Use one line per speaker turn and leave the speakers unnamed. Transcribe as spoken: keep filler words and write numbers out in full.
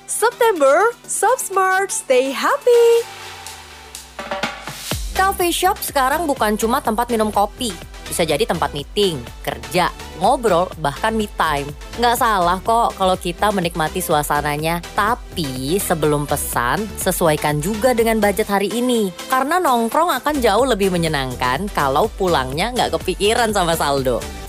September, shop smart, stay happy.
Coffee shop sekarang bukan cuma tempat minum kopi. Bisa jadi tempat meeting, kerja, ngobrol, bahkan me time. Nggak salah kok kalau kita menikmati suasananya. Tapi sebelum pesan, sesuaikan juga dengan budget hari ini. Karena nongkrong akan jauh lebih menyenangkan kalau pulangnya nggak kepikiran sama saldo.